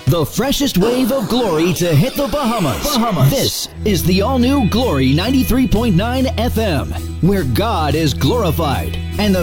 The freshest wave of glory to hit the Bahamas. This is the all-new Glory 93.9 FM, where God is glorified and the